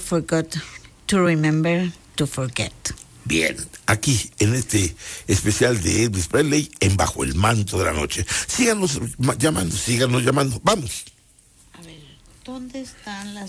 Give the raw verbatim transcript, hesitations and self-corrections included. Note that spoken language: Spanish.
forgot to remember to forget. Bien, aquí en este especial de Elvis Presley, en Bajo el Manto de la Noche. Síganos llamando, síganos llamando. Vamos. A ver, ¿dónde están las